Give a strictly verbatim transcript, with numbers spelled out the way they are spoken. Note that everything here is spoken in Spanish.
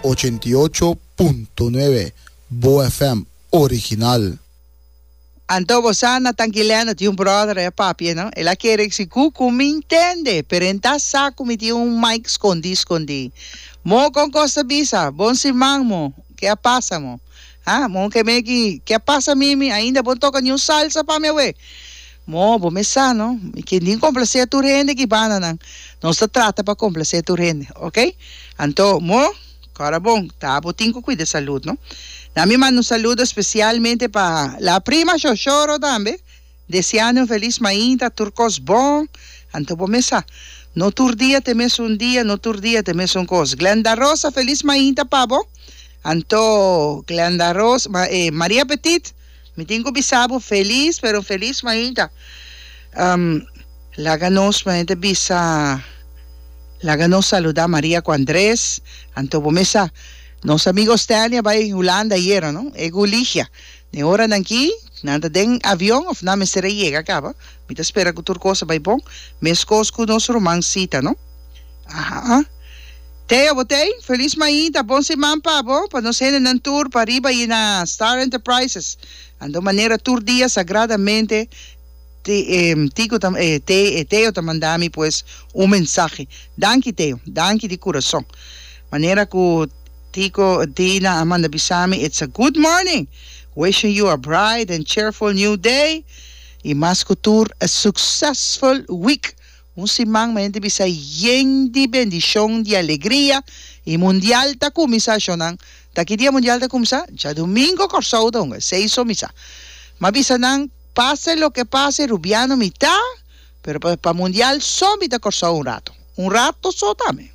ochenta y ocho punto nueve Bo F M original. Anto sana tranquilando ti un brother e papi, no? E la chiede si cucu mi intende, per enta sa come ti un mic scondi scondi. Mo con cosa bisa, bon si mangmo, che passa mo? Ah, mo che me chi, che passa mimi, ainda bon toca ni un salsa pa me we. Mo, bo me sa, no? Che din complacer tu rende che banana. Non sta tratta pa complacer tu rende, ok? Anto, mo, cara bon, tabo tinco qui de salud, no? A mí mando un saludo especialmente para la prima Xoxoro también, deseando un feliz maíta, turcos bon, anto pomesa, no tur día te mes un día, no tur día te mes un cos. Glenda Rosa, feliz maíta, pavo, anto Glenda Rosa, eh, María Petit, mi tengo bisabo, feliz, pero feliz maíta. Um, la ganos, maíta bisa, la ganos saluda María Cuandrés, anto pomesa, nos amigos Tania vai em Holanda ayer, ¿no? É Guligia. De hora daqui, nada den avião, of na mesera llega acaba. Me espera que tur cosa vai bom. Mes cos com nosso romancita, ¿no? Aha. Teo, botei, feliz maíta, bom semana pa, bo, para nos ir en tour para arriba e na Star Enterprises. Ando maneira tour dia sagradamente te, eh, tico, eh, te, eh, Teo te mandami pues un mensaje. Danke Teo, danke de coração. Maneira que Tico, Dina, Amanda Bisami, it's a good morning. Wishing you a bright and cheerful new day. Y más couture, a successful week. Un simang mente bisa yen di bendición, de alegría. Y mundial ta kumisa shonan. Taki dia mundial ta kumisa, ya domingo corso donga, seis o misa. Mabisa nang, pase lo que pase, rubiano mitad. Pero para pa mundial, so mita corso un rato. Un rato so también.